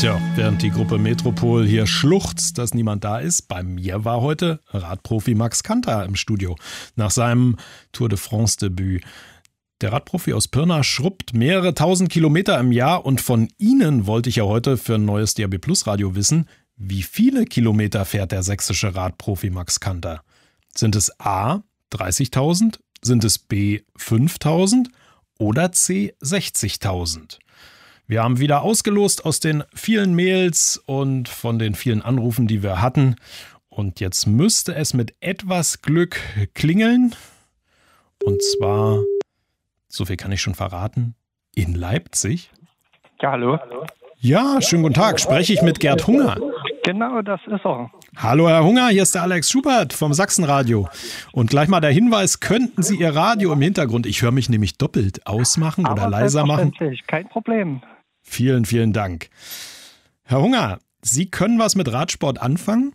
Tja, während die Gruppe Metropol hier schluchzt, dass niemand da ist, bei mir war heute Radprofi Max Kanter im Studio nach seinem Tour de France-Debüt. Der Radprofi aus Pirna schrubbt mehrere tausend Kilometer im Jahr und von Ihnen wollte ich ja heute für ein neues DAB+ Radio wissen, wie viele Kilometer fährt der sächsische Radprofi Max Kanter? Sind es A 30.000, sind es B 5.000 oder C 60.000? Wir haben wieder ausgelost aus den vielen Mails und von den vielen Anrufen, die wir hatten. Und jetzt müsste es mit etwas Glück klingeln. Und zwar, so viel kann ich schon verraten, in Leipzig. Ja, hallo. Ja, schönen guten Tag. Spreche ich mit Gerd Hunger? Genau, das ist er. Hallo Herr Hunger, hier ist der Alex Schubert vom Sachsenradio. Und gleich mal der Hinweis, könnten Sie Ihr Radio im Hintergrund, ich höre mich nämlich doppelt, ausmachen oder leiser machen? Kein Problem. Vielen, vielen Dank. Herr Hunger, Sie können was mit Radsport anfangen?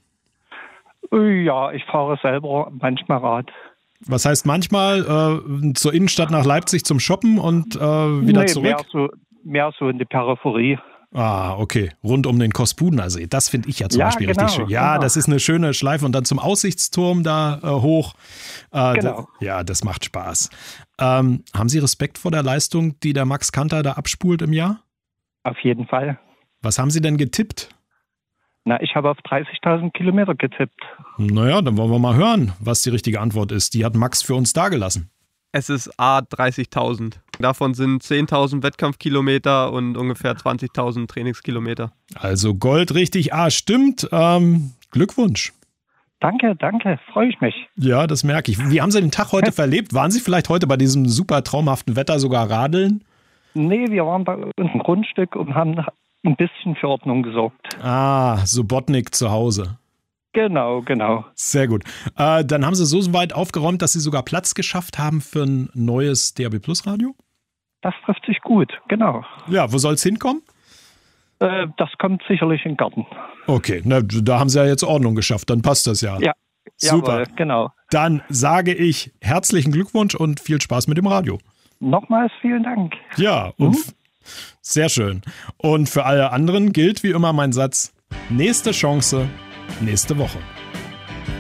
Ja, ich fahre selber manchmal Rad. Was heißt manchmal zur Innenstadt nach Leipzig zum Shoppen und wieder zurück? Mehr so in die Peripherie. Ah, okay. Rund um den Kospudener-See. Das finde ich ja zum Beispiel richtig schön. Ja, genau. Das ist eine schöne Schleife und dann zum Aussichtsturm da hoch. Genau. Ja, das macht Spaß. Haben Sie Respekt vor der Leistung, die der Max Kanter da abspult im Jahr? Auf jeden Fall. Was haben Sie denn getippt? Na, ich habe auf 30.000 Kilometer getippt. Naja, dann wollen wir mal hören, was die richtige Antwort ist. Die hat Max für uns dagelassen. Es ist A 30.000. Davon sind 10.000 Wettkampfkilometer und ungefähr 20.000 Trainingskilometer. Also Gold richtig A stimmt. Glückwunsch. Danke, freue ich mich. Ja, das merke ich. Wie haben Sie den Tag heute verlebt? Waren Sie vielleicht heute bei diesem super traumhaften Wetter sogar radeln? Nee, wir waren bei uns im Grundstück und haben ein bisschen für Ordnung gesorgt. Ah, Subotnik zu Hause. Genau. Sehr gut. Dann haben Sie so weit aufgeräumt, dass Sie sogar Platz geschafft haben für ein neues DAB+ Radio? Das trifft sich gut, genau. Ja, wo soll es hinkommen? Das kommt sicherlich in den Garten. Okay, na, da haben Sie ja jetzt Ordnung geschafft, dann passt das ja. Ja, super. Jawohl, genau. Dann sage ich herzlichen Glückwunsch und viel Spaß mit dem Radio. Nochmals vielen Dank. Ja, und sehr schön. Und für alle anderen gilt wie immer mein Satz, nächste Chance, nächste Woche.